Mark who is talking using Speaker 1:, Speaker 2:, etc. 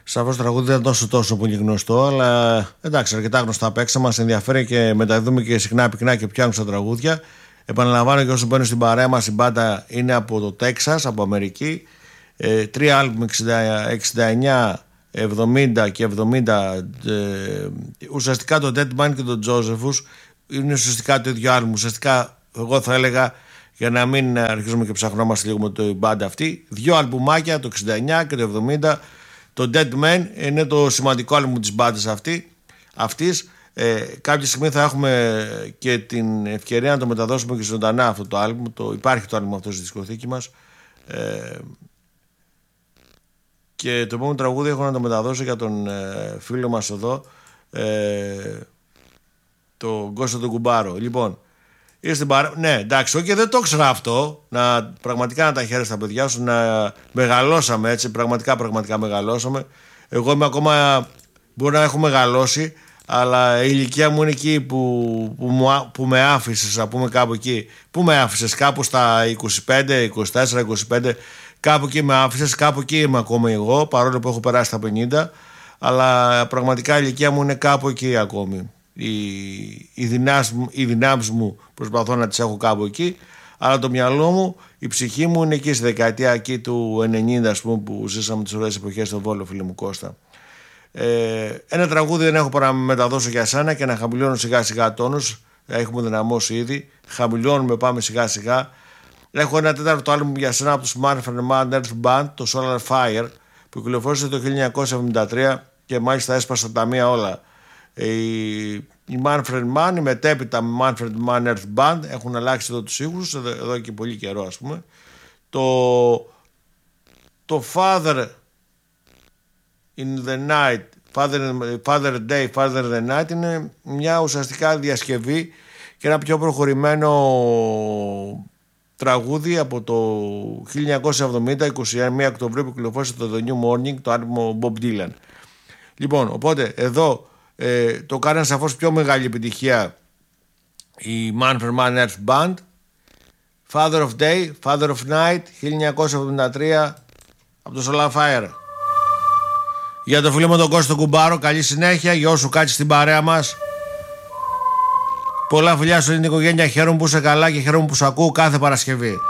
Speaker 1: Σαφώς το τραγούδι δεν είναι τόσο πολύ γνωστό, αλλά εντάξει, αρκετά γνωστά παίξα. Μας ενδιαφέρει και μεταδίδουμε και συχνά πυκνά και πιο άγνωστα τραγούδια. Επαναλαμβάνω και όσο μπαίνουν στην παρέα μας, η μπάντα είναι από το Τέξας, από Αμερική. 3 άλμπουμ 69, 70 και 70. Ουσιαστικά το Dead Man και το Josephus είναι ουσιαστικά το ίδιο άλμπουμ. Ουσιαστικά, εγώ θα έλεγα, για να μην αρχίζουμε και ψαχνόμαστε λίγο με το μπάντα αυτή, 2 αλμπουμάκια, το 69 και το 70. Το Dead Man είναι το σημαντικό άλμπουμ της μπάντας αυτής. Κάποια στιγμή θα έχουμε και την ευκαιρία να το μεταδώσουμε και ζωντανά αυτό το άλμπουμ. Υπάρχει το άλμπουμ αυτό στη δισκοθήκη μας. Και το επόμενο τραγούδι έχω να το μεταδώσω για τον φίλο μας εδώ, τον Κώστα τον Κουμπάρο. Λοιπόν, ναι, εντάξει, όχι, δεν το ήξερα αυτό. Πραγματικά να τα χαίρεσαι τα παιδιά σου, να μεγαλώσαμε έτσι. Πραγματικά μεγαλώσαμε. Εγώ είμαι ακόμα, μπορεί να έχω μεγαλώσει, αλλά η ηλικία μου είναι εκεί που με άφησες, να πούμε κάπου εκεί. Πού με άφησες, κάπου στα 25, 24, 25, κάπου εκεί με άφησες, κάπου εκεί είμαι ακόμα εγώ, παρόλο που έχω περάσει τα 50, αλλά πραγματικά η ηλικία μου είναι κάπου εκεί ακόμη. Οι δυνάμεις μου προσπαθώ να τις έχω κάπου εκεί, αλλά το μυαλό μου, η ψυχή μου είναι εκεί στη δεκαετία εκεί του 90, ας πούμε, που ζήσαμε τις ωραίες εποχές στο Βόλο, φίλε μου Κώστα. Ένα τραγούδι δεν έχω παρά να μεταδώσω για σένα και να χαμηλώνω σιγά σιγά τόνους. Έχουμε δυναμώσει ήδη, χαμηλώνουμε, πάμε σιγά σιγά. Έχω ένα τέταρτο άλμπουμ για σένα από τους Manfred Mann Earth Band, το Solar Fire, που κυκλοφόρησε το 1973 και μάλιστα έσπασα τα μία όλα. Η Manfred Mann, η μετέπειτα Manfred Mann Earth Band έχουν αλλάξει εδώ τους ήχους εδώ και πολύ καιρό, ας πούμε. Το Father in the Night, Father Day, Father the Night είναι μια ουσιαστικά διασκευή και ένα πιο προχωρημένο τραγούδι από το 1970, 21 Οκτωβρίου, που κυκλοφόρησε το The New Morning, το άλμπουμ Bob Dylan. Λοιπόν, οπότε εδώ το κάνανε σαφώς πιο μεγάλη επιτυχία η Manfred Mann Earth Band. Father of Day, Father of Night, 1973, από το Solar Fire. Για το φίλο μου τον Κώστα Κουμπάρο, καλή συνέχεια. Για όσου κάτσει στην παρέα μας, πολλά φιλιά σου, την οικογένεια. Χαίρομαι που είσαι καλά και χαίρομαι που σου ακούω κάθε Παρασκευή.